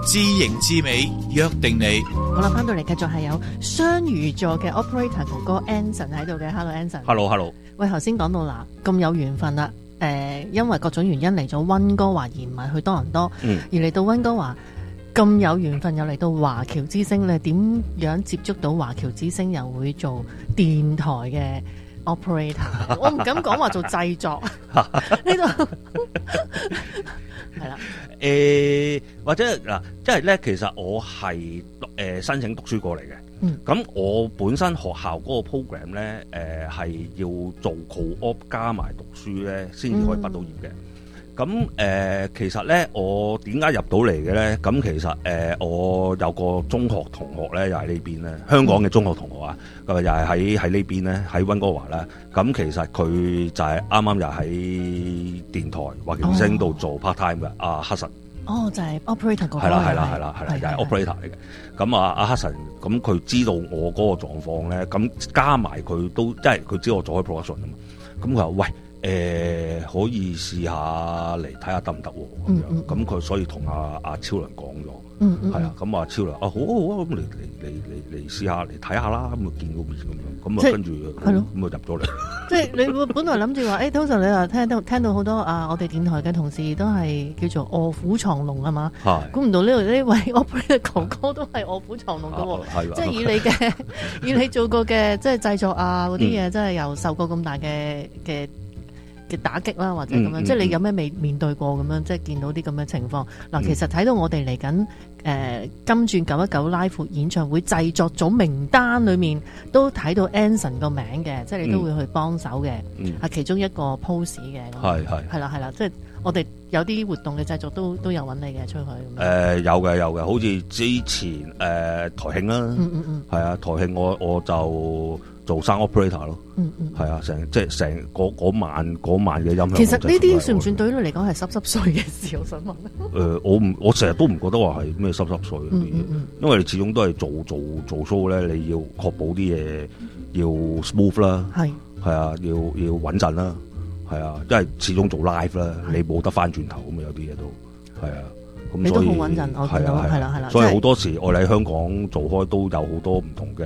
知型知美，約定你。 好啦，翻到嚟繼續係有雙魚座嘅 operator 哥哥 Anson 喺度嘅。 Hello Anson。 Hello。 喂，頭先講到啦，咁有緣分啦，因為各種原因嚟咗溫哥華而唔係去多倫多，而嚟到溫哥華咁有緣分又嚟到華僑之星，你點樣接觸到華僑之星又會做電台嘅 operator？ 我唔敢講話做製作呢度係啦。 或者嗱，即係咧，其實我係申請讀書過嚟嘅。咁我本身學校嗰個 program 咧，係要做 co-op 加埋讀書咧，先至可以畢到業嘅。咁其實咧，我點解入到嚟嘅咧？咁其實我有個中學同學咧，又喺呢邊咧，香港嘅中學同學啊，咁又係喺呢邊咧，喺溫哥華啦。咁其實佢就係啱啱又喺電台華僑之星度做 part time 嘅阿黑神。 就係 operator 嗰個。係啦，就係 operator 嚟嘅。咁阿黑神，咁佢知道我嗰個狀況咧，咁加埋佢都，即係佢知我做開 production 啊嘛。咁佢話喂。可以試下嚟睇下得唔得喎咁樣，咁佢所以同阿超良講咗，係啊，咁阿超良好，咁嚟試下嚟睇下啦，咁啊見個面咁樣，咁啊跟住咁啊入咗嚟。 即係你本來諗住話，通常你話聽到好多我哋電台嘅同事都係叫做臥虎藏龍啊嘛，估唔到呢位 operator 哥哥都係臥虎藏龍㗎喎，即係以你做過嘅即係製作啊嗰啲嘢，真係又受過咁大嘅打擊啦，或者咁樣，即係你有咩未面對過咁樣，即係見到啲咁嘅情況嗱。其實睇到我哋嚟緊金鑽919 Live 演唱會製作組名單裏面都睇到 Anson 個名嘅，即係你都會去幫手嘅，係其中一個 pose 嘅。係啦，即係我哋有啲活動嘅製作都有揾你嘅出去咁樣。 有嘅，好似之前台慶啦，係啊，台慶我就做sound operator 咯，係啊，成嗰晚嘅音響。 其實呢啲算唔算對於你嚟講係濕碎嘅事？我想問。 我成日都唔覺得話係咩濕碎嗰啲嘢，因為你始終都係做 show 咧，你要確保啲嘢要 smooth 啦，係啊，要穩陣啦，係啊，因為始終做 live 啦，你冇得翻轉頭咁啊，有啲嘢都係啊，咁所以你都好穩陣，我見到係啦， 所以好多時我哋喺香港做開都有好多唔同嘅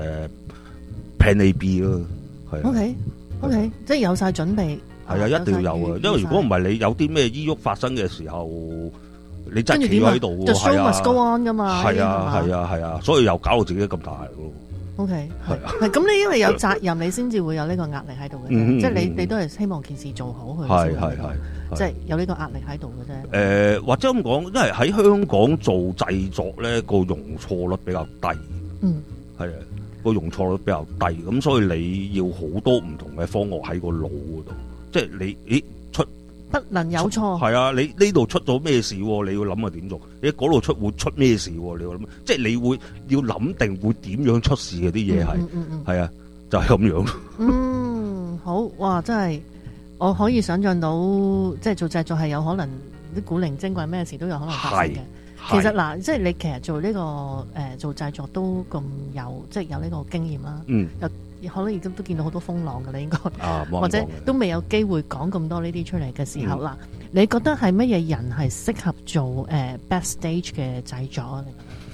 Plan A B 咯，係。 OK， 即係有晒準備。 係啊，一定要有啊，因為如果唔係你有啲咩醫鬱發生嘅時候，你真係企喺度喎。 The show must go on 㗎嘛。 係啊，所以又搞到自己咁大咯。 OK，係咁，你因為有責任，你先至會有呢個壓力喺度嘅，即係你都係希望件事做好佢。係，即係有呢個壓力喺度嘅啫。 或者咁講，因為喺香港做製作咧，個容錯率比較低。係啊。個容錯率比較低，咁所以你要好多唔同嘅方案喺個腦嗰度，即係你出不能有錯。係啊，你呢度出咗咩事，你要諗下點做。你嗰度會出咩事，你要諗，即係你會要諗定會點樣出事嘅啲嘢係啊，就係咁樣。 好哇，真係我可以想象到，即係做製作係有可能啲古靈精怪咩事都有可能發生嘅。其實嗱，即係你其實做呢個做製作都咁即係有呢個經驗啦。又可能已經都見到好多風浪㗎啦，應該或者都未有機會講咁多呢啲出嚟嘅時候啦。你覺得係乜嘢人係適合做backstage 嘅製作啊？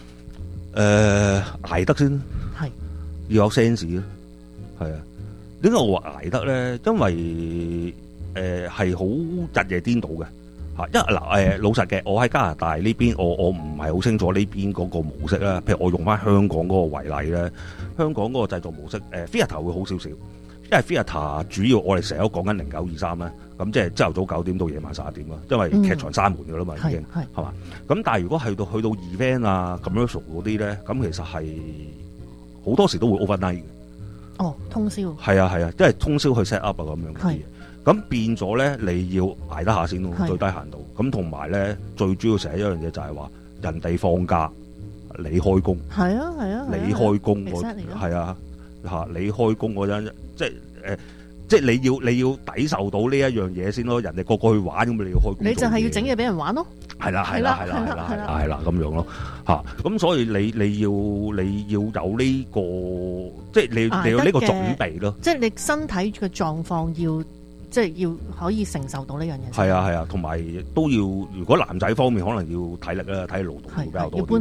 捱得先，係要有 sense 咯，係啊。點解我話捱得咧？因為係好日夜顛倒嘅。因為老實嘅，我喺加拿大呢邊，我唔係好清楚呢邊嗰個模式啦。譬如我用翻香港嗰個為例咧，香港嗰個製作模式，theatre 會好少少，因為 theatre 主要我哋成日都講緊0923啦，咁即係朝頭早9點到夜晚11點啦，因為劇場閂門㗎啦嘛，已經係嘛。咁但係如果去到 event 啊 commercial 嗰啲咧，咁其實係好多時都會 overnight 嘅。 通宵。係啊，即係通宵去 set up 啊咁樣嗰啲嘢。咁變咗咧，你要捱得下先咯，最低限度。咁同埋咧，最主要成日一樣嘢就係話，人哋放假，你開工。係啊，你開工，係啊，你開工嗰陣，即係你要抵受到呢一樣嘢先咯。人哋個個去玩咁，你要開工。你就係要整嘢俾人玩咯。係啦，咁樣咯。咁所以你要有呢個，即係你要呢個準備咯。即係你身體嘅狀況要即係要可以承受到呢樣嘢。 係啊，同埋都要，如果男仔方面可能要體力啦，體力勞動會比較多啲。